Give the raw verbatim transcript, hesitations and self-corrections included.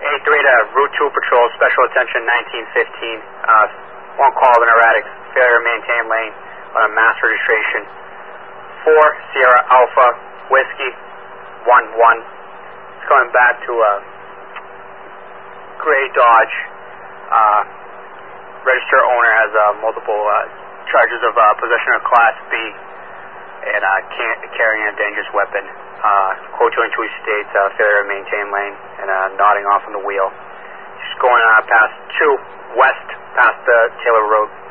eight three to Route two Patrol, Special Attention nineteen fifteen. Uh, one call of an erratic failure to maintain lane on a mass registration. four Sierra Alpha Whiskey one one. It's coming back to a gray Dodge. Uh, register owner has uh, multiple uh, charges of uh, possession of Class B and uh, can't, carrying a dangerous weapon. Uh, quote two and two states, uh, failure to maintain lane and uh, nodding off on the wheel. Just going uh, past two west, past the Taylor Road.